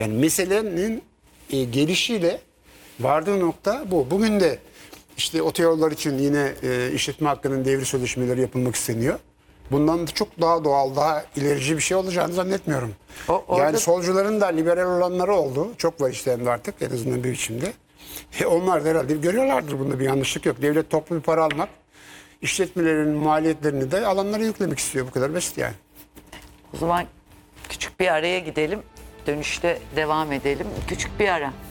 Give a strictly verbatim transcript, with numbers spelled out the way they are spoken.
Yani meselenin e, gelişiyle vardığı nokta bu. Bugün de işte otoyollar için yine e, işletme hakkının devri sözleşmeleri yapılmak isteniyor. Bundan da çok daha doğal, daha ilerici bir şey olacağını zannetmiyorum. O- orada- Yani solcuların da liberal olanları oldu. Çok var işte hem de artık en azından bir biçimde. E, onlar da herhalde görüyorlardır, bunda bir yanlışlık yok. Devlet toplu bir para almak, işletmelerin maliyetlerini de alanlara yüklemek istiyor. Bu kadar basit yani. O zaman küçük bir araya gidelim. Dönüşte devam edelim. Küçük bir ara.